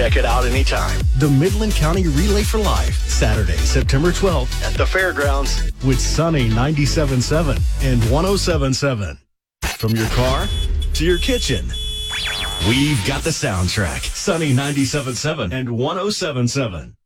Check it out anytime. The Midland County Relay for Life, Saturday, September 12th at the fairgrounds with Sunny 97.7 and 107.7. From your car to your kitchen, we've got the soundtrack. Sunny 97.7 and 107.7.